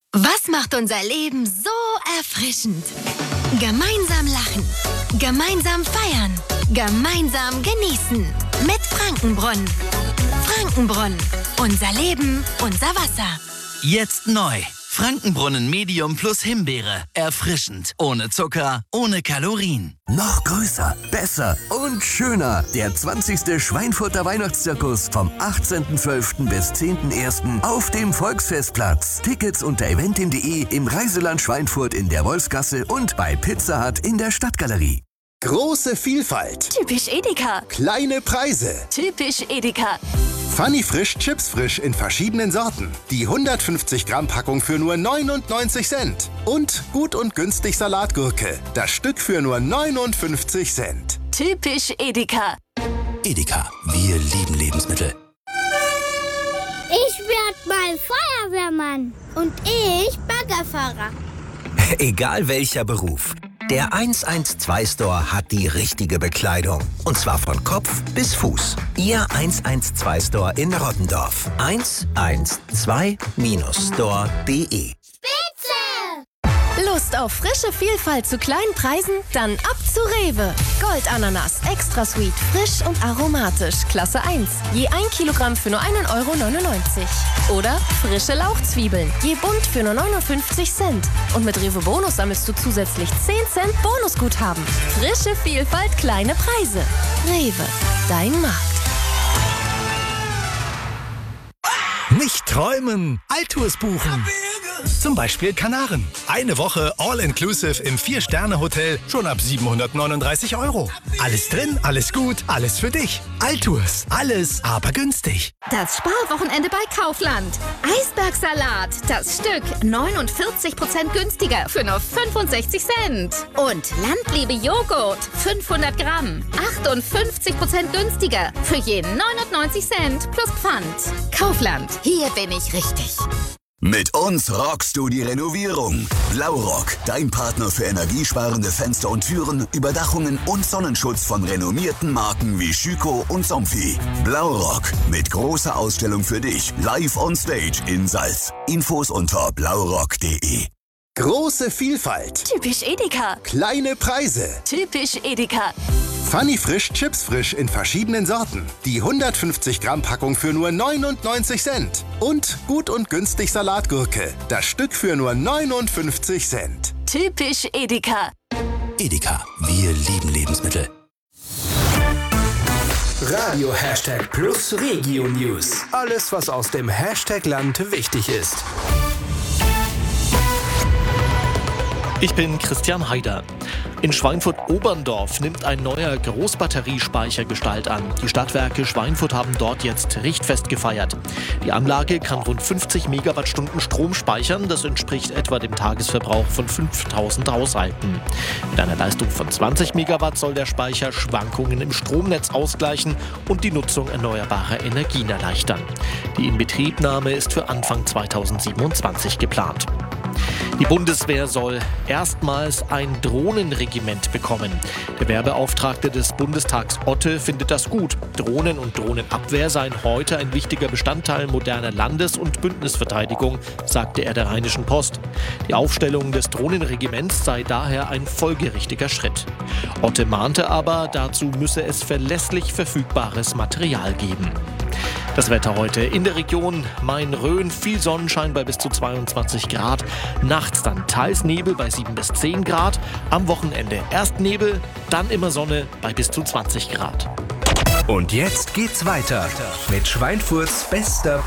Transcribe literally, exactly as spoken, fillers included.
Was macht unser Leben so erfrischend? Gemeinsam lachen, gemeinsam feiern, gemeinsam genießen. Mit Frankenbrunnen. Frankenbrunnen. Unser Leben, unser Wasser. Jetzt neu. Frankenbrunnen Medium plus Himbeere. Erfrischend. Ohne Zucker, ohne Kalorien. Noch größer, besser und schöner. Der zwanzigste Schweinfurter Weihnachtszirkus vom achtzehnten zwölften bis zehnten ersten auf dem Volksfestplatz. Tickets unter eventim punkt de, im Reiseland Schweinfurt in der Wolfsgasse und bei Pizza Hut in der Stadtgalerie. Große Vielfalt. Typisch Edeka. Kleine Preise. Typisch Edeka. Funny Frisch, Chips Frisch in verschiedenen Sorten. Die hundertfünfzig Gramm Packung für nur neunundneunzig Cent. Und gut und günstig Salatgurke. Das Stück für nur neunundfünfzig Cent. Typisch Edeka. Edeka, wir lieben Lebensmittel. Ich werd mal Feuerwehrmann. Und ich Baggerfahrer. Egal welcher Beruf. Der eins eins zwei Store hat die richtige Bekleidung. Und zwar von Kopf bis Fuß. Ihr eins eins zwei Store in Rottendorf. eins eins zwei Store punkt de. Lust auf frische Vielfalt zu kleinen Preisen? Dann ab zu Rewe. Goldananas, extra sweet, frisch und aromatisch, Klasse eins. Je ein Kilogramm für nur einen Euro neunundneunzig. Oder frische Lauchzwiebeln, je bunt für nur neunundfünfzig Cent. Und mit Rewe Bonus sammelst du zusätzlich zehn Cent Bonusguthaben. Frische Vielfalt, kleine Preise. Rewe, dein Markt. Nicht träumen, Altours buchen. Zum Beispiel Kanaren. Eine Woche All-Inclusive im Vier-Sterne-Hotel schon ab siebenhundertneununddreißig Euro. Alles drin, alles gut, alles für dich. Altours, alles aber günstig. Das Sparwochenende bei Kaufland. Eisbergsalat, das Stück neunundvierzig Prozent günstiger für nur fünfundsechzig Cent. Und Landliebe Joghurt, fünfhundert Gramm, achtundfünfzig Prozent günstiger für je neunundneunzig Cent plus Pfand. Kaufland, hier bin ich richtig. Mit uns rockst du die Renovierung. Blaurock, dein Partner für energiesparende Fenster und Türen, Überdachungen und Sonnenschutz von renommierten Marken wie Schüco und Somfy. Blaurock, mit großer Ausstellung für dich, live on stage in Salz. Infos unter blaurock punkt de. Große Vielfalt. Typisch Edeka. Kleine Preise. Typisch Edeka. Funny Frisch, Chips Frisch in verschiedenen Sorten. Die hundertfünfzig Gramm Packung für nur neunundneunzig Cent. Und gut und günstig Salatgurke. Das Stück für nur neunundfünfzig Cent. Typisch Edeka. Edeka, wir lieben Lebensmittel. Radio Hashtag Plus Regio News. Alles, was aus dem Hashtag Land wichtig ist. Ich bin Christian Haider. In Schweinfurt-Oberndorf nimmt ein neuer Großbatteriespeicher Gestalt an. Die Stadtwerke Schweinfurt haben dort jetzt Richtfest gefeiert. Die Anlage kann rund fünfzig Megawattstunden Strom speichern. Das entspricht etwa dem Tagesverbrauch von fünftausend Haushalten. Mit einer Leistung von zwanzig Megawatt soll der Speicher Schwankungen im Stromnetz ausgleichen und die Nutzung erneuerbarer Energien erleichtern. Die Inbetriebnahme ist für Anfang zweitausendsiebenundzwanzig geplant. Die Bundeswehr soll erstmals ein Drohnenregiment bekommen. Der Wehrbeauftragte des Bundestags Otte findet das gut. Drohnen und Drohnenabwehr seien heute ein wichtiger Bestandteil moderner Landes- und Bündnisverteidigung, sagte er der Rheinischen Post. Die Aufstellung des Drohnenregiments sei daher ein folgerichtiger Schritt. Otte mahnte aber, dazu müsse es verlässlich verfügbares Material geben. Das Wetter heute in der Region Main-Rhön, viel Sonnenschein bei bis zu zweiundzwanzig Grad. Nachts dann teils Nebel bei sieben bis zehn Grad. Am Wochenende erst Nebel, dann immer Sonne bei bis zu zwanzig Grad. Und jetzt geht's weiter mit Schweinfurts bester